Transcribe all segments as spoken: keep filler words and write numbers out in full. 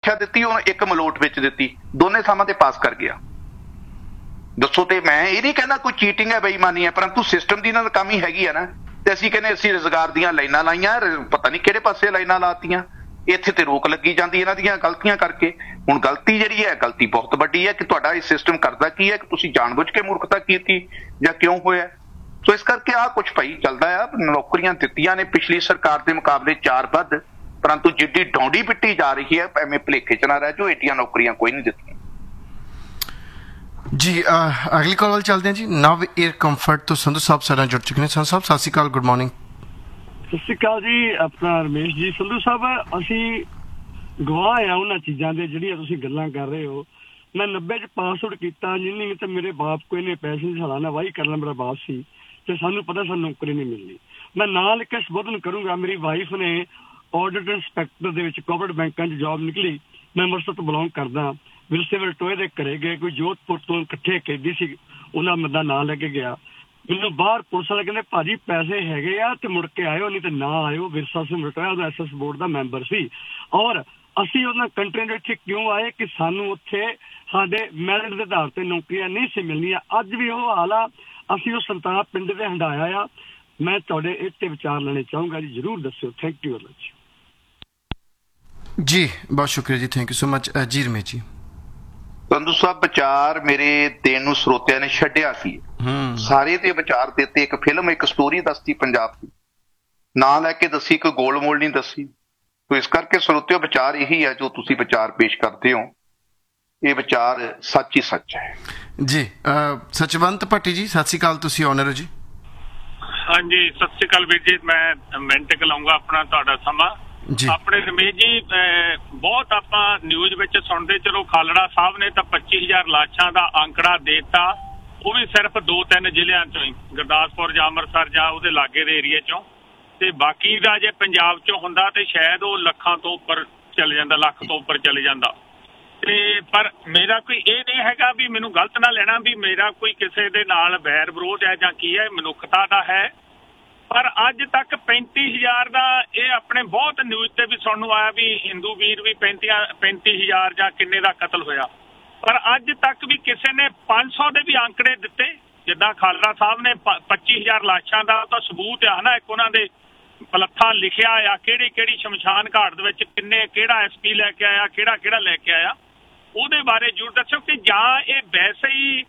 ਪ੍ਰੀਖਿਆ ਦਿੱਤੀ, ਉਹ ਇੱਕ ਮਲੋਟ ਵਿੱਚ ਦਿੱਤੀ, ਦੋਨੇ ਥਾਵਾਂ ਤੇ ਪਾਸ ਕਰ ਗਿਆ। ਦੱਸੋ, ਤੇ ਮੈਂ ਇਹ ਨਹੀਂ ਕਹਿੰਦਾ ਕੋਈ ਚੀਟਿੰਗ ਹੈ, ਬੇਈਮਾਨੀ ਹੈ, ਪਰੰਤੂ ਸਿਸਟਮ ਦੀ ਨਾਲ ਕਮੀ ਹੈਗੀ ਆ ਨਾ। ਤੇ ਅਸੀਂ ਕਹਿੰਦੇ ਅਸੀਂ ਰੁਜ਼ਗਾਰ ਦੀਆਂ ਲਾਈਨਾਂ ਲਾਈਆਂ, ਪਤਾ ਨਹੀਂ ਕਿਹੜੇ ਪਾਸੇ ਲਾਈਨਾਂ ਲਾਤੀਆਂ। ਇੱਥੇ ਤੇ ਰੋਕ ਲੱਗੀ ਜਾਂਦੀ ਇਹਨਾਂ ਦੀਆਂ ਗਲਤੀਆਂ ਕਰਕੇ। ਹੁਣ ਗਲਤੀ ਜਿਹੜੀ ਹੈ, ਗਲਤੀ ਬਹੁਤ ਵੱਡੀ ਹੈ ਕਿ ਤੁਹਾਡਾ ਇਹ ਸਿਸਟਮ ਕਰਦਾ ਕੀ ਹੈ ਕਿ ਤੁਸੀਂ ਜਾਣਬੁੱਝ ਕੇ ਮੂਰਖਤਾ ਕੀਤੀ ਜਾਂ ਕਿਉਂ ਹੋਇਆ। ਸੋ ਇਸ ਕਰਕੇ ਆਹ ਕੁਛ ਭਾਈ ਚੱਲਦਾ ਆ। ਨੌਕਰੀਆਂ ਦਿੱਤੀਆਂ ਨੇ ਪਿਛਲੀ ਸਰਕਾਰ ਦੇ ਮੁਕਾਬਲੇ ਚਾਰ ਵੱਧ, ਪਰੰਤੂ ਜਿੱਡੀ ਡੌਂਡੀ ਪਿੱਟੀ ਜਾ ਰਹੀ ਹੈ, ਐਵੇਂ ਭੁਲੇਖੇ ਚ ਨਾ ਰਹਿ ਜਾਓ, ਏਡੀਆਂ ਨੌਕਰੀਆਂ ਕੋਈ ਨਹੀਂ ਦਿੱਤੀਆਂ ਜੀ। ਅਗਲੀ ਕਾਲ ਵੱਲ ਚੱਲਦੇ ਹਾਂ ਜੀ। ਨਵ ਏਅਰ ਕੰਫਰਟ ਤੋਂ ਸੰਧੂ ਸਾਹਿਬ ਸਾਡੇ ਨਾਲ ਜੁੜ ਚੁੱਕੇ ਨੇ। ਸੰਧੂ ਸਾਹਿਬ ਸਤਿ ਸ਼੍ਰੀ ਅਕਾਲ, ਗੁੱਡ ਮਾਰਨਿੰਗ। ਸਤਿ ਸ਼੍ਰੀ ਅਕਾਲ ਜੀ। ਆਪਣਾ ਰਮੇਸ਼ ਜੀ। ਸੰਧੂ ਸਾਹਿਬ, ਅਸੀਂ ਗਵਾਹ ਆ ਉਹਨਾਂ ਚੀਜ਼ਾਂ ਦੇ ਜਿਹੜੀਆਂ ਤੁਸੀਂ ਗੱਲਾਂ ਕਰ ਰਹੇ ਹੋ। ਮੈਂ ਨੱਬੇ ਚ ਪਾਸ ਆਊਟ ਕੀਤਾ ਇੰਜੀਨੀਅਰਿੰਗ, ਤੇ ਮੇਰੇ ਬਾਪ ਕੋਈ ਨੇ ਪੈਸੇ ਸਾਲਾਨਾ ਵਾਹੀ ਕਰਨਾ ਮੇਰਾ ਬਾਪ ਸੀ, ਤੇ ਸਾਨੂੰ ਪਤਾ ਸਾਨੂੰ ਨੌਕਰੀ ਨਹੀਂ ਮਿਲਣੀ। ਮੈਂ ਨਾਂ ਲਿਖ ਕੇ ਸੰਬੋਧਨ ਕਰੂੰਗਾ। ਮੇਰੀ ਵਾਈਫ ਨੇ ਆਡਿਟ ਇੰਸਪੈਕਟਰ ਦੇ ਵਿੱਚ ਕੋਆਪਰੇਟਿਵ ਬੈਂਕਾਂ 'ਚ ਜੋਬ ਨਿਕਲੀ। ਮੈਂ ਅੰਮ੍ਰਿਤਸਰ ਤੋਂ ਬਿਲੋਂਗ ਕਰਦਾ। ਵਿਰਸੇ ਵਲਟੋਏ ਦੇ ਘਰੇ ਗਏ, ਕੋਈ ਜੋਧਪੁਰ ਤੋਂ ਇਕੱਠੇ ਕੈਦੀ ਸੀ, ਉਹਨਾਂ ਬੰਦਾ ਨਾਂ ਲੈ ਕੇ ਗਿਆ। ਮੈਨੂੰ ਬਾਹਰ ਪੁਲਿਸ ਵਾਲੇ ਕਹਿੰਦੇ ਭਾਜੀ ਪੈਸੇ ਹੈਗੇ ਆ ਤੇ ਮੁੜ ਕੇ ਆਇਓ, ਨਹੀਂ ਤੇ ਨਾ ਆਇਓ। ਵਿਰਸਾ ਸਿੰਘ ਵਲਟੋਇਆ ਉਹਦਾ ਐਸ ਐਸ ਬੋਰਡ ਦਾ ਮੈਂਬਰ ਸੀ। ਔਰ ਅਸੀਂ ਉਹਨਾਂ ਕੰਟਰੀ ਦੇ ਇੱਥੇ ਕਿਉਂ ਆਏ ਕਿ ਸਾਨੂੰ ਉੱਥੇ ਸਾਡੇ ਮੈਰਿਟ ਦੇ ਆਧਾਰ ਤੇ ਨੌਕਰੀਆਂ ਨਹੀਂ ਸੀ ਮਿਲਣੀਆਂ। ਅੱਜ ਵੀ ਉਹ ਹਾਲ ਆ। ਅਸੀਂ ਉਹ ਸੰਤਾਪ ਪਿੰਡ ਦੇ ਹੰਡਾਇਆ ਆ। ਮੈਂ ਤੁਹਾਡੇ ਇਹ ਤੇ ਵਿਚਾਰ ਲੈਣੇ ਚਾਹੂੰਗਾ ਜੀ, ਜ਼ਰੂਰ ਦੱਸਿਓ। ਥੈਂਕ ਯੂ ਵੈਰੀ ਮਚ ਜੀ। ਬਹੁਤ ਸ਼ੁਕਰੀਆ ਜੀ, ਥੈਂਕ ਯੂ ਸੋ ਮਚ। ਜੀ ਰਮੇਸ਼ ਜੀ। ਸੰਧੂ ਸਾਹਿਬ, ਵਿਚਾਰ ਮੇਰੇ ਦੇਣ ਨੂੰ ਸਰੋਤਿਆਂ ਨੇ ਛੱਡਿਆ ਸੀ। ਸਾਰੇ ਤੇ ਵਿਚਾਰ ਦਿੱਤੇ। ਇੱਕ ਫਿਲਮ, ਇੱਕ ਸਟੋਰੀ ਦੱਸਤੀ ਪੰਜਾਬ ਦੀ, ਨਾਂ ਲੈ ਕੇ ਦੱਸੀ, ਕੋਈ ਗੋਲ ਮੋਲ ਨਹੀਂ ਦੱਸੀ। ਤੋ ਇਸ ਕਰਕੇ ਸਰੋਤਿਓ, ਵਿਚਾਰ ਇਹੀ ਹੈ ਜੋ ਤੁਸੀਂ ਵਿਚਾਰ ਪੇਸ਼ ਕਰਦੇ ਹੋ, ਇਹ ਵਿਚਾਰ ਸੱਚ ਹੀ ਸੱਚ ਹੈ ਜੀ। ਸਚਵੰਤ ਭੱਟੀ ਜੀ, ਸਤਿ ਸ਼੍ਰੀ ਅਕਾਲ, ਤੁਸੀਂ ਆਨਰ ਹੋ ਜੀ। ਹਾਂਜੀ, ਸਤਿ ਸ਼੍ਰੀ ਅਕਾਲ ਵੀਰ ਜੀ। ਮੈਂ ਮਿੰਟ ਕੁ ਲਾਉਂਗਾ ਆਪਣਾ ਤੁਹਾਡਾ ਸਮਾਂ। ਆਪਣੇ ਰਮੇਸ਼ ਜੀ, ਬਹੁਤ ਆਪਾਂ ਨਿਊਜ਼ ਵਿੱਚ ਸੁਣਦੇ, ਚਲੋ ਖਾਲੜਾ ਸਾਹਿਬ ਨੇ ਤਾਂ ਪੱਚੀ ਹਜ਼ਾਰ ਲਾਸ਼ਾਂ ਦਾ ਅੰਕੜਾ ਦੇਤਾ, ਉਹ ਵੀ ਸਿਰਫ ਦੋ ਤਿੰਨ ਜ਼ਿਲ੍ਹਿਆਂ ਚੋਂ ਹੀ, ਗੁਰਦਾਸਪੁਰ ਜਾਂ ਅੰਮ੍ਰਿਤਸਰ ਜਾਂ ਉਹਦੇ ਲਾਗੇ ਦੇ ਏਰੀਏ ਚੋਂ। ਤੇ ਬਾਕੀ ਦਾ ਜੇ ਪੰਜਾਬ ਚੋਂ ਹੁੰਦਾ ਤੇ ਸ਼ਾਇਦ ਉਹ ਲੱਖਾਂ ਤੋਂ ਉੱਪਰ ਚਲੇ ਜਾਂਦਾ, ਲੱਖ ਤੋਂ ਉੱਪਰ ਚਲੇ ਜਾਂਦਾ। ਤੇ ਪਰ ਮੇਰਾ ਕੋਈ ਇਹ ਨਹੀਂ ਹੈਗਾ ਵੀ, ਮੈਨੂੰ ਗਲਤ ਨਾ ਲੈਣਾ ਵੀ ਮੇਰਾ ਕੋਈ ਕਿਸੇ ਦੇ ਨਾਲ ਵੈਰ ਵਿਰੋਧ ਹੈ ਜਾਂ ਕੀ ਹੈ, ਮਨੁੱਖਤਾ ਦਾ ਹੈ। ਪਰ ਅੱਜ ਤੱਕ ਪੈਂਤੀ ਹਜ਼ਾਰ ਦਾ ਇਹ ਆਪਣੇ ਬਹੁਤ ਨਿਊਜ਼ ਤੇ ਵੀ ਸੁਣਨ ਨੂੰ ਆਇਆ ਵੀ ਹਿੰਦੂ ਵੀਰ ਵੀ ਪੈਂਤੀ ਪੈਂਤੀ ਹਜ਼ਾਰ ਜਾਂ ਕਿੰਨੇ ਦਾ ਕਤਲ ਹੋਇਆ। ਪਰ ਅੱਜ ਤੱਕ ਵੀ ਕਿਸੇ ਨੇ ਪੰਜ ਸੌ ਦੇ ਵੀ ਅੰਕੜੇ ਦਿੱਤੇ। ਜਿੱਦਾਂ ਖਾਲੜਾ ਸਾਹਿਬ ਨੇ ਪੱਚੀ ਹਜ਼ਾਰ ਲਾਸ਼ਾਂ ਦਾ ਤਾਂ ਸਬੂਤ ਆ ਨਾ, ਇੱਕ ਉਹਨਾਂ ਦੇ ਪਲੱਥਾ ਲਿਖਿਆ ਆ, ਕਿਹੜੀ ਕਿਹੜੀ ਸ਼ਮਸ਼ਾਨ ਘਾਟ ਦੇ ਵਿੱਚ ਕਿੰਨੇ, ਕਿਹੜਾ ਐਸ ਪੀ ਲੈ ਕੇ ਆਇਆ, ਕਿਹੜਾ ਕਿਹੜਾ ਲੈ ਕੇ ਆਇਆ, ਉਹਦੇ ਬਾਰੇ ਜ਼ਰੂਰ ਦੱਸੋ। ਕਿ ਜਾਂ ਇਹ ਵੈਸੇ ਹੀ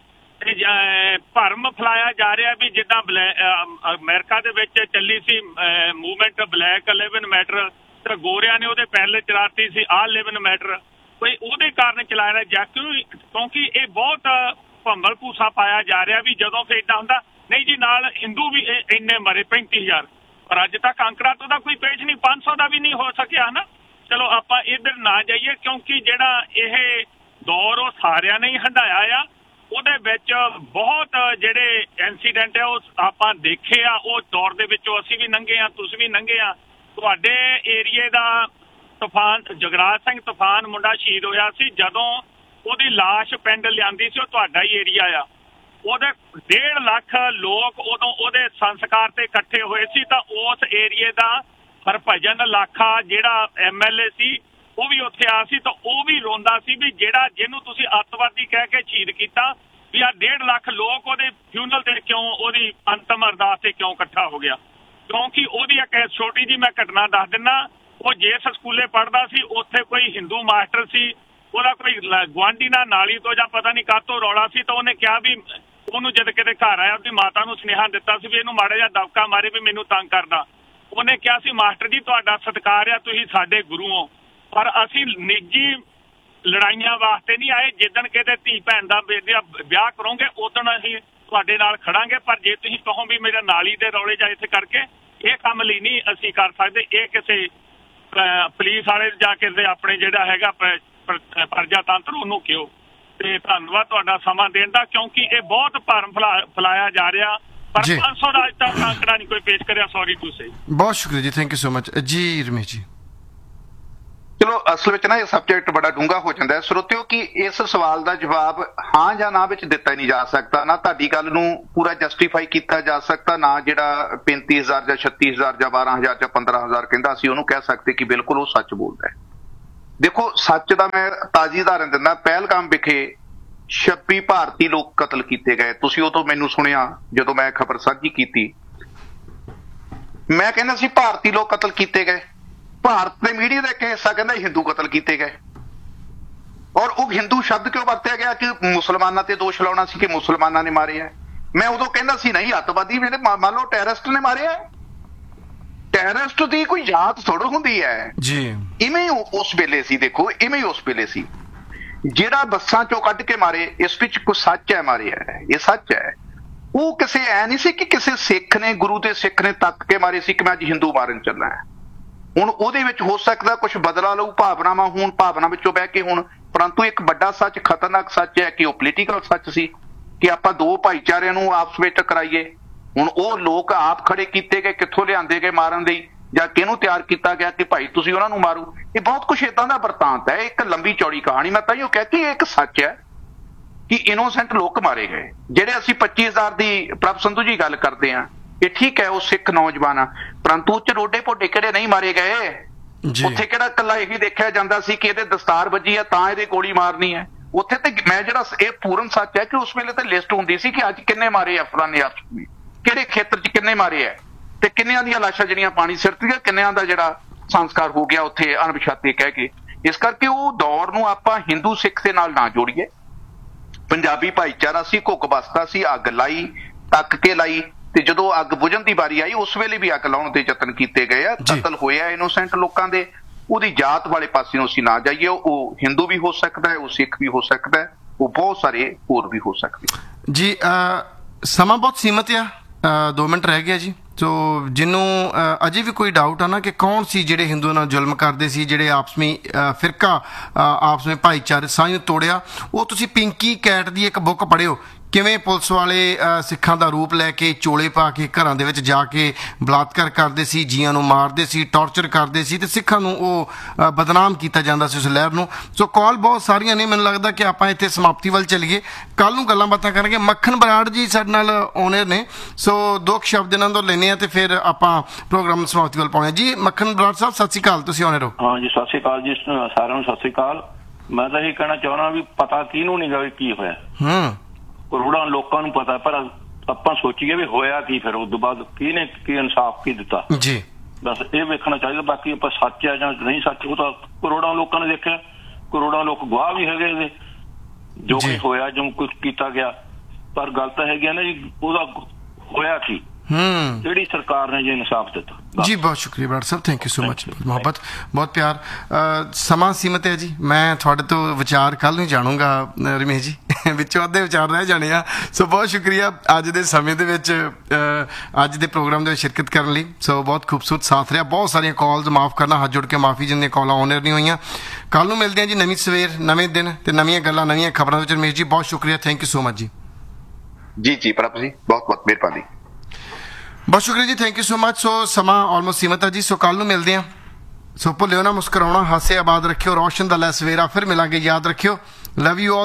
ਭਰਮ ਫੈਲਾਇਆ ਜਾ ਰਿਹਾ ਵੀ ਜਿੱਦਾਂ ਅਮਰੀਕਾ ਦੇ ਵਿੱਚ ਚੱਲੀ ਸੀ ਮੂਵਮੈਂਟ ਬਲੈਕ ਲਿਵਨ ਮੈਟਰ, ਤੇ ਗੋਰਿਆਂ ਨੇ ਉਹਦੇ ਪਹਿਲੇ ਚਲਾਤੀ ਸੀ ਆਹ ਲਿਵਨ ਮੈਟਰ, ਕੋਈ ਉਹਦੇ ਕਾਰਨ ਚਲਾਇਆ ਰਿਹਾ ਜਾਂ ਕਿਉਂ? ਕਿਉਂਕਿ ਇਹ ਬਹੁਤ ਭੰਬਲ ਭੂਸਾ ਪਾਇਆ ਜਾ ਰਿਹਾ ਵੀ ਜਦੋਂ ਫਿਰ ਏਦਾਂ ਹੁੰਦਾ ਨਹੀਂ ਜੀ ਨਾਲ ਹਿੰਦੂ ਵੀ ਇੰਨੇ ਮਰੇ ਪੈਂਤੀ ਹਜ਼ਾਰ, ਪਰ ਅੱਜ ਤੱਕ ਅੰਕੜਾ ਤੋਂ ਦਾ ਕੋਈ ਪੇਸ਼ ਨਹੀਂ, ਪੰਜ ਸੌ ਦਾ ਵੀ ਨਹੀਂ ਹੋ ਸਕਿਆ ਨਾ। ਚਲੋ ਆਪਾਂ ਇੱਧਰ ਨਾ ਜਾਈਏ, ਕਿਉਂਕਿ ਜਿਹੜਾ ਇਹ ਦੌਰ ਉਹ ਸਾਰਿਆਂ ਨੇ ਹੀ ਹੰਢਾਇਆ ਆ। ਉਹਦੇ ਵਿੱਚ ਬਹੁਤ ਜਿਹੜੇ ਇੰਸੀਡੈਂਟ ਆ ਉਹ ਆਪਾਂ ਦੇਖੇ ਆ, ਉਹ ਦੌਰ ਦੇ ਵਿੱਚੋਂ ਅਸੀਂ ਵੀ ਲੰਘੇ ਆ, ਤੁਸੀਂ ਵੀ ਲੰਘੇ ਆ। ਤੁਹਾਡੇ ਏਰੀਏ ਦਾ ਤੂਫਾਨ ਜਗਰਾਜ ਸਿੰਘ ਤੂਫਾਨ ਮੁੰਡਾ ਸ਼ਹੀਦ ਹੋਇਆ ਸੀ, ਜਦੋਂ ਉਹਦੀ ਲਾਸ਼ ਪਿੰਡ ਲਿਆਂਦੀ ਸੀ, ਉਹ ਤੁਹਾਡਾ ਹੀ ਏਰੀਆ ਆ। ਉਹਦੇ ਡੇਢ ਲੱਖ ਲੋਕ ਉਦੋਂ ਉਹਦੇ ਸੰਸਕਾਰ ਤੇ ਇਕੱਠੇ ਹੋਏ ਸੀ। ਤਾਂ ਉਸ ਏਰੀਏ ਦਾ ਹਰਭਜਨ ਲਾਖਾ ਜਿਹੜਾ ਐਮ ਐਲ ਏ ਸੀ, ਉਹ ਵੀ ਉੱਥੇ ਆ ਸੀ। ਤਾਂ ਉਹ ਵੀ ਰੋਂਦਾ ਸੀ ਵੀ ਜਿਹੜਾ ਜਿਹਨੂੰ ਤੁਸੀਂ ਅੱਤਵਾਦੀ ਕਹਿ ਕੇ ਸ਼ਹੀਦ ਕੀਤਾ, ਵੀ ਆਹ ਡੇਢ ਲੱਖ ਲੋਕ ਉਹਦੇ ਫਿਊਨਰਲ ਤੇ ਕਿਉਂ, ਉਹਦੀ ਅੰਤਮ ਅਰਦਾਸ ਤੇ ਕਿਉਂ ਇਕੱਠਾ ਹੋ ਗਿਆ? ਕਿਉਂਕਿ ਉਹਦੀ ਇੱਕ ਛੋਟੀ ਜਿਹੀ ਮੈਂ ਘਟਨਾ ਦੱਸ ਦਿੰਦਾ। ਉਹ ਜਿਸ ਸਕੂਲੇ ਪੜ੍ਹਦਾ ਸੀ, ਉੱਥੇ ਕੋਈ ਹਿੰਦੂ ਮਾਸਟਰ ਸੀ, ਉਹਦਾ ਕੋਈ ਗੁਆਂਢੀ ਨਾਲ ਨਾਲੀ ਤੋਂ ਜਾਂ ਪਤਾ ਨਹੀਂ ਕਾਹਤੋਂ ਰੌਲਾ ਸੀ। ਤਾਂ ਉਹਨੇ ਕਿਹਾ ਵੀ, ਉਹਨੂੰ ਜਦ ਕਿਤੇ ਘਰ ਆਇਆ ਉਹਦੀ ਮਾਤਾ ਨੂੰ ਸੁਨੇਹਾ ਦਿੱਤਾ ਸੀ ਵੀ ਇਹਨੂੰ ਮਾੜਾ ਜਿਹਾ ਦਬਕਾ ਮਾਰੇ ਵੀ ਮੈਨੂੰ ਤੰਗ ਕਰਦਾ। ਉਹਨੇ ਕਿਹਾ ਸੀ ਮਾਸਟਰ ਜੀ ਤੁਹਾਡਾ ਸਤਿਕਾਰ ਆ, ਤੁਸੀਂ ਸਾਡੇ ਗੁਰੂ ਹੋ, ਪਰ ਅਸੀਂ ਨਿੱਜੀ ਲੜਾਈਆਂ ਵਾਸਤੇ ਨਹੀਂ ਆਏ। ਜਿੱਦਣ ਕਿਤੇ ਧੀ ਭੈਣ ਦਾ ਵਿਆਹ ਕਰੋਗੇ ਉਦੋਂ ਅਸੀਂ ਤੁਹਾਡੇ ਨਾਲ ਖੜਾਂਗੇ, ਪਰ ਜੇ ਤੁਸੀਂ ਕਹੋ ਵੀ ਮੇਰੇ ਨਾਲੀ ਦੇ ਰੌਲੇ ਜਾਂ ਇੱਥੇ ਕਰਕੇ ਇਹ ਕੰਮ ਲਈ ਨਹੀਂ ਅਸੀਂ ਕਰ ਸਕਦੇ। ਇਹ ਕਿਸੇ ਪੁਲਿਸ ਵਾਲੇ ਜਾਂ ਕਿਸੇ ਆਪਣੇ ਜਿਹੜਾ ਹੈਗਾ ਪ੍ਰਜਾ ਤੰਤਰ ਉਹਨੂੰ ਕਿਉਂ। ਤੇ ਧੰਨਵਾਦ ਤੁਹਾਡਾ ਸਮਾਂ ਦੇਣ ਦਾ, ਕਿਉਂਕਿ ਇਹ ਬਹੁਤ ਭਰਮ ਫੈਲਾਇਆ ਜਾ ਰਿਹਾ, ਪਰ ਪੰਜ ਸੌ ਦਾ ਅੱਜ ਤੱਕ ਅੰਕੜਾ ਨਹੀਂ ਕੋਈ ਪੇਸ਼ ਕਰਿਆ। Sorry to say. ਬਹੁਤ ਸ਼ੁਕਰੀਆ ਜੀ, ਥੈਂਕ ਯੂ ਸੋ ਮਚ ਜੀ ਰਮੇਸ਼ ਜੀ। ਚਲੋ ਅਸਲ ਵਿੱਚ ਨਾ ਇਹ ਸਬਜੈਕਟ ਬੜਾ ਡੂੰਘਾ ਹੋ ਜਾਂਦਾ ਹੈ ਸਰੋਤਿਓ, ਕਿ ਇਸ ਸਵਾਲ ਦਾ ਜਵਾਬ ਹਾਂ ਜਾਂ ਨਾ ਵਿੱਚ ਦਿੱਤਾ ਨਹੀਂ ਜਾ ਸਕਦਾ। ਨਾ ਤੁਹਾਡੀ ਗੱਲ ਨੂੰ ਪੂਰਾ ਜਸਟੀਫਾਈ ਕੀਤਾ ਜਾ ਸਕਦਾ, ਨਾ ਜਿਹੜਾ ਪੈਂਤੀ ਹਜ਼ਾਰ ਜਾਂ ਛੱਤੀ ਹਜ਼ਾਰ ਜਾਂ ਬਾਰਾਂ ਹਜ਼ਾਰ ਜਾਂ ਪੰਦਰਾਂ ਹਜ਼ਾਰ ਕਹਿੰਦਾ ਅਸੀਂ ਉਹਨੂੰ ਕਹਿ ਸਕਦੇ ਕਿ ਬਿਲਕੁਲ ਉਹ ਸੱਚ ਬੋਲਦਾ ਹੈ। ਦੇਖੋ ਸੱਚ ਦਾ ਮੈਂ ਤਾਜ਼ੀ ਉਦਾਹਰਨ ਦਿੰਦਾ, ਪਹਿਲਗਾਮ ਵਿਖੇ ਛੱਬੀ ਭਾਰਤੀ ਲੋਕ ਕਤਲ ਕੀਤੇ ਗਏ। ਤੁਸੀਂ ਉਹ ਤੋਂ ਮੈਨੂੰ ਸੁਣਿਆ ਜਦੋਂ ਮੈਂ ਖਬਰ ਸਾਂਝੀ ਕੀਤੀ, ਮੈਂ ਕਹਿੰਦਾ ਸੀ ਭਾਰਤੀ ਲੋਕ ਕਤਲ ਕੀਤੇ ਗਏ। ਭਾਰਤ ਦੇ ਮੀਡੀਆ ਦਾ ਇੱਕ ਹਿੱਸਾ ਕਹਿੰਦਾ ਹਿੰਦੂ ਕਤਲ ਕੀਤੇ ਗਏ, ਔਰ ਉਹ ਹਿੰਦੂ ਸ਼ਬਦ ਕਿਉਂ ਵਰਤਿਆ ਗਿਆ ਕਿ ਮੁਸਲਮਾਨਾਂ ਤੇ ਦੋਸ਼ ਲਾਉਣਾ ਸੀ ਕਿ ਮੁਸਲਮਾਨਾਂ ਨੇ ਮਾਰੇ ਆ। ਮੈਂ ਉਦੋਂ ਕਹਿੰਦਾ ਸੀ ਨਹੀਂ, ਅੱਤਵਾਦੀ ਜਿਹੜੇ ਮੰਨ ਲਓ ਟੈਰਰਿਸਟ ਨੇ ਮਾਰੇ ਆ, ਟੈਰਰਿਸਟ ਦੀ ਕੋਈ ਜਾਤ ਥੋੜ੍ਹਾ ਹੁੰਦੀ ਹੈ ਜੀ। ਇਵੇਂ ਹੀ ਉਸ ਵੇਲੇ ਸੀ, ਦੇਖੋ ਇਵੇਂ ਹੀ ਉਸ ਵੇਲੇ ਸੀ। ਜਿਹੜਾ ਬੱਸਾਂ ਚੋਂ ਕੱਢ ਕੇ ਮਾਰੇ, ਇਸ ਵਿੱਚ ਕੋਈ ਸੱਚ ਹੈ, ਮਾਰੇ ਹੈ, ਇਹ ਸੱਚ ਹੈ। ਉਹ ਕਿਸੇ ਐ ਨਹੀਂ ਸੀ ਕਿ ਕਿਸੇ ਸਿੱਖ ਨੇ, ਗੁਰੂ ਦੇ ਸਿੱਖ ਨੇ ਤੱਕ ਕੇ ਮਾਰੇ ਸੀ ਕਿ ਮੈਂ ਅੱਜ ਹਿੰਦੂ ਮਾਰਨ ਚੱਲਣਾ ਹੈ। ਹੁਣ ਉਹਦੇ ਵਿੱਚ ਹੋ ਸਕਦਾ ਕੁਝ ਬਦਲਾ ਲਊ, ਭਾਵਨਾਵਾਂ ਹੋਣ, ਭਾਵਨਾ ਵਿੱਚੋਂ ਬਹਿ ਕੇ ਹੁਣ, ਪਰੰਤੂ ਇੱਕ ਵੱਡਾ ਸੱਚ, ਖਤਰਨਾਕ ਸੱਚ ਹੈ ਕਿ ਉਹ ਪੋਲੀਟੀਕਲ ਸੱਚ ਸੀ ਕਿ ਆਪਾਂ ਦੋ ਭਾਈਚਾਰਿਆਂ ਨੂੰ ਆਪਸ ਵਿੱਚ ਟਕਰਾਈਏ। ਹੁਣ ਉਹ ਲੋਕ ਆਪ ਖੜੇ ਕੀਤੇ ਗਏ, ਕਿੱਥੋਂ ਲਿਆਂਦੇ ਗਏ ਮਾਰਨ ਲਈ, ਜਾਂ ਕਿਹਨੂੰ ਤਿਆਰ ਕੀਤਾ ਗਿਆ ਕਿ ਭਾਈ ਤੁਸੀਂ ਉਹਨਾਂ ਨੂੰ ਮਾਰੋ। ਇਹ ਬਹੁਤ ਕੁਛ ਏਦਾਂ ਦਾ ਵਰਤਾਂਤ ਹੈ, ਇੱਕ ਲੰਬੀ ਚੌੜੀ ਕਹਾਣੀ। ਮੈਂ ਤਾਂ ਇਹ ਕਹਿਤੀ ਇਹ ਇੱਕ ਸੱਚ ਹੈ ਕਿ ਇਨੋਸੈਂਟ ਲੋਕ ਮਾਰੇ ਗਏ। ਜਿਹੜੇ ਅਸੀਂ ਪੱਚੀ ਹਜ਼ਾਰ ਦੀ ਪ੍ਰਭ ਸੰਧੂ ਜੀ ਗੱਲ ਕਰਦੇ ਆ, ਇਹ ਠੀਕ ਹੈ, ਉਹ ਸਿੱਖ ਨੌਜਵਾਨ ਆ, ਪਰੰਤੂ ਉੱਚ ਰੋਡੇ ਭੋਡੇ ਕਿਹੜੇ ਨਹੀਂ ਮਾਰੇ ਗਏ। ਉੱਥੇ ਕਿਹੜਾ ਇਕੱਲਾ ਇਹੀ ਦੇਖਿਆ ਜਾਂਦਾ ਸੀ ਕਿ ਇਹਦੇ ਦਸਤਾਰ ਵੱਜੀ ਆ ਤਾਂ ਇਹਦੇ ਗੋਲੀ ਮਾਰਨੀ ਹੈ। ਉੱਥੇ ਤੇ ਮੈਂ ਜਿਹੜਾ ਇਹ ਪੂਰਨ ਸੱਚ ਹੈ ਕਿ ਉਸ ਵੇਲੇ ਤੇ ਲਿਸਟ ਹੁੰਦੀ ਸੀ ਕਿ ਅੱਜ ਕਿੰਨੇ ਮਾਰੇ ਆ ਫਲਾਣੇ ਆਦਮੀ, ਕਿਹੜੇ ਖੇਤਰ 'ਚ ਕਿੰਨੇ ਮਾਰੇ ਆ, ਤੇ ਕਿੰਨਿਆਂ ਦੀਆਂ ਲਾਸ਼ਾਂ ਜਿਹੜੀਆਂ ਪਾਣੀ ਸਿਰਤੀਆਂ, ਕਿੰਨਿਆਂ ਦਾ ਜਿਹੜਾ ਸੰਸਕਾਰ ਹੋ ਗਿਆ ਉੱਥੇ ਅਣਪਛਾਤੇ ਕਹਿ ਕੇ। ਇਸ ਕਰਕੇ ਉਹ ਦੌਰ ਨੂੰ ਆਪਾਂ ਹਿੰਦੂ ਸਿੱਖ ਦੇ ਨਾਲ ਨਾ ਜੋੜੀਏ। ਪੰਜਾਬੀ ਭਾਈਚਾਰਾ ਸੀ, ਘੁੱਕ ਬਸਤਾ ਸੀ, ਅੱਗ ਲਾਈ, ਤੱਕ ਕੇ ਲਾਈ, ਤੇ ਜਦੋਂ ਅੱਗ ਬੁਝਣ ਦੀ ਵਾਰੀ ਆਈ ਉਸ ਵੇਲੇ ਵੀ ਅੱਗ ਲਾਉਣ ਦੇ ਯਤਨ ਕੀਤੇ ਗਏ ਆ, ਕਤਲ ਹੋਇਆ ਇਨੋਸੈਂਟ ਲੋਕਾਂ ਦੇ। ਉਹਦੀ ਜਾਤ ਵਾਲੇ ਪਾਸੇ ਨੂੰ ਅਸੀਂ ਨਾ ਜਾਈਏ। ਉਹ ਹਿੰਦੂ ਵੀ ਹੋ ਸਕਦਾ ਹੈ, ਉਹ ਸਿੱਖ ਵੀ ਹੋ ਸਕਦਾ ਹੈ, ਉਹ ਬਹੁਤ ਸਾਰੇ ਹੋਰ ਵੀ ਹੋ ਸਕਦੇ ਜੀ। ਸਮਾਂ ਬਹੁਤ ਸੀਮਤ ਆ, ਦੋ ਮਿੰਟ ਰਹਿ ਗਿਆ ਜੀ। ਸੋ ਜਿਹਨੂੰ ਅਜੇ ਵੀ ਕੋਈ ਡਾਊਟ ਆ ਨਾ ਕਿ ਕੌਣ ਸੀ ਜਿਹੜੇ ਹਿੰਦੂਆਂ ਨਾਲ ਜ਼ੁਲਮ ਕਰਦੇ ਸੀ, ਜਿਹੜੇ ਆਪਸ ਵਿੱਚ ਫਿਰਕਾ ਆਪਸ ਵਿੱਚ ਭਾਈਚਾਰੇ ਸਾਂਝ ਨੂੰ ਤੋੜਿਆ, ਉਹ ਤੁਸੀਂ ਪਿੰਕੀ ਕੈਟ ਦੀ ਇੱਕ ਬੁੱਕ ਪੜ੍ਹਿਓ, ਕਿਵੇਂ ਪੁਲਿਸ ਵਾਲੇ ਸਿੱਖਾਂ ਦਾ ਰੂਪ ਲੈ ਕੇ ਚੋਲੇ ਪਾ ਕੇ ਘਰਾਂ ਦੇ ਵਿੱਚ ਜਾ ਕੇ ਬਲਾਤਕਾਰ ਕਰਦੇ ਸੀ, ਜੀਆਂ ਨੂੰ ਮਾਰਦੇ ਸੀ, ਟੌਰਚਰ ਕਰਦੇ ਸੀ, ਤੇ ਸਿੱਖਾਂ ਨੂੰ ਉਹ ਬਦਨਾਮ ਕੀਤਾ ਜਾਂਦਾ ਸੀ ਉਸ ਲਹਿਰ ਨੂੰ। ਸੋ ਕਾਲ ਬਹੁਤ ਸਾਰੀਆਂ ਨੇ, ਮੈਨੂੰ ਲੱਗਦਾ ਕਿ ਆਪਾਂ ਇੱਥੇ ਸਮਾਪਤੀ ਵੱਲ ਚੱਲੀਏ, ਕੱਲ ਨੂੰ ਗੱਲਾਂ ਬਾਤਾਂ ਕਰਾਂਗੇ। ਮੱਖਣ ਬਰਾੜ ਜੀ ਸਾਡੇ ਨਾਲ ਓਨਰ ਨੇ, ਸੋ ਦੋ ਕੁ ਸ਼ਬਦ ਇਹਨਾਂ ਤੋਂ ਲੈਣੇ ਆ ਤੇ ਫਿਰ ਆਪਾਂ ਪ੍ਰੋਗਰਾਮ ਸਮਾਪਤੀ ਵੱਲ ਪਾਉਣੇ ਜੀ। ਮੱਖਣ ਬਰਾੜ ਸਾਹਿਬ ਸਤਿ ਸ਼੍ਰੀ ਅਕਾਲ, ਤੁਸੀਂ ਓਨਰ ਹੋ। ਹਾਂ ਜੀ, ਸਤਿ ਸ਼੍ਰੀ ਅਕਾਲ ਜੀ, ਸਾਰਿਆਂ ਨੂੰ ਸਤਿ ਸ਼੍ਰੀ ਅਕਾਲ। ਮੈਂ ਤਾਂ ਇਹ ਕਹਿਣਾ ਚਾਹੁੰਦਾ ਵੀ ਪਤਾ ਕਿਹਨੂੰ ਨਹੀਂ ਗਾ ਕੀ ਹੋਇਆ। ਹੂੰ ਕਰੋੜਾਂ ਲੋਕਾਂ ਨੂੰ ਪਤਾ, ਪਰ ਆਪਾਂ ਸੋਚੀਏ ਵੀ ਹੋਇਆ ਕੀ, ਫਿਰ ਉਸ ਤੋਂ ਬਾਅਦ ਕਿਹਨੇ ਕੀ ਇਨਸਾਫ ਕੀ ਦਿੱਤਾ ਜੀ, ਬਸ ਇਹ ਵੇਖਣਾ ਚਾਹੀਦਾ। ਬਾਕੀ ਆਪਾਂ ਸੱਚ ਹੈ ਜਾਂ ਨਹੀਂ ਸੱਚ, ਉਹ ਤਾਂ ਕਰੋੜਾਂ ਲੋਕਾਂ ਨੇ ਦੇਖਿਆ, ਕਰੋੜਾਂ ਲੋਕ ਗਵਾਹ ਵੀ ਹੈਗੇ ਇਹਦੇ, ਜੋ ਕੁਝ ਹੋਇਆ, ਜੋ ਕੁਝ ਕੀਤਾ ਗਿਆ। ਪਰ ਗੱਲ ਤਾਂ ਹੈਗੀ ਨਾ ਜੀ, ਉਹਦਾ ਹੋਇਆ ਕੀ, ਹੂੰ ਜਿਹੜੀ ਸਰਕਾਰ ਨੇ ਜੇ ਇਨਸਾਫ ਦਿੱਤਾ ਜੀ। ਬਹੁਤ ਸ਼ੁਕਰੀਆ ਬਰਾੜ ਸਾਹਿਬ, ਥੈਂਕ ਯੂ ਸੋ ਮਚ, ਮੁਹੱਬਤ, ਬਹੁਤ ਪਿਆਰ। ਸਮਾਂ ਸੀਮਤ ਹੈ ਜੀ, ਮੈਂ ਤੁਹਾਡੇ ਤੋਂ ਵਿਚਾਰ ਕੱਲ ਨੂੰ ਜਾਣੂੰਗਾ ਰਮੇਸ਼ ਜੀ, ਵਿੱਚੋਂ ਅੱਧੇ ਵਿਚਾਰ ਰਹਿ ਜਾਣੇ ਆ। ਸੋ ਬਹੁਤ ਸ਼ੁਕਰੀਆ ਅੱਜ ਦੇ ਸਮੇਂ ਦੇ ਵਿੱਚ ਅੱਜ ਦੇ ਪ੍ਰੋਗਰਾਮ ਦੇ ਵਿੱਚ ਸ਼ਿਰਕਤ ਕਰਨ ਲਈ। ਸੋ ਬਹੁਤ ਖੂਬਸੂਰਤ ਸਾਥ ਰਿਹਾ, ਬਹੁਤ ਸਾਰੀਆਂ ਕਾਲਸ, ਮਾਫ ਕਰਨਾ, ਹੱਥ ਜੋੜ ਕੇ ਮਾਫੀ ਜਿੰਨੀਆਂ ਕਾਲਾਂ ਆਨਰ ਨਹੀਂ ਹੋਈਆਂ। ਕੱਲ ਨੂੰ ਮਿਲਦੇ ਹਾਂ ਜੀ, ਨਵੀਂ ਸਵੇਰ, ਨਵੇਂ ਦਿਨ ਤੇ ਨਵੀਆਂ ਗੱਲਾਂ, ਨਵੀਆਂ ਖਬਰਾਂ ਵਿੱਚ। ਰਮੇਸ਼ ਜੀ ਬਹੁਤ ਸ਼ੁਕਰੀਆ, ਥੈਂਕ ਯੂ ਸੋ ਮਚ ਜੀ। ਜੀ ਜੀ ਪ੍ਰਭ ਜੀ, ਬਹੁਤ ਬਹੁਤ ਮਿਹਰਬਾਨੀ, ਬਹੁਤ ਸ਼ੁਕਰੀਆ ਜੀ, ਥੈਂਕ ਯੂ ਸੋ ਮਚ। ਸੋ ਸਮਾਂ ਆਲਮੋਸਟ ਸੀਮਤ ਹੈ ਜੀ, ਸੋ ਕੱਲ ਨੂੰ ਮਿਲਦੇ ਹਾਂ। ਸੋ ਭੁੱਲਿਓ ਨਾ ਮੁਸਕਰਾਉਣਾ, ਹਾਸੇ ਆਬਾਦ ਰੱਖਿਓ, ਰੌਸ਼ਨ ਦਾ ਲੈ ਸਵੇਰਾ, ਫਿਰ ਮਿਲਾਂਗੇ, ਯਾਦ ਰੱਖਿਓ। Love you all.